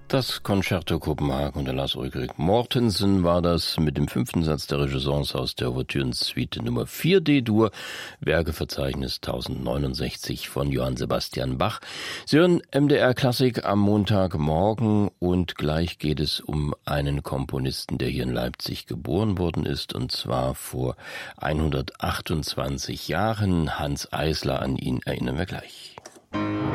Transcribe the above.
Das Concerto Kopenhagen unter Lars Ulrik Mortensen war das mit dem 5. Satz der Renaissance aus der Ouvertürensuite Nummer 4 D-Dur, Werkeverzeichnis 1069 von Johann Sebastian Bach. Sie hören MDR Klassik am Montagmorgen und gleich geht es um einen Komponisten, der hier in Leipzig geboren worden ist, und zwar vor 128 Jahren. Hanns Eisler, an ihn erinnern wir gleich.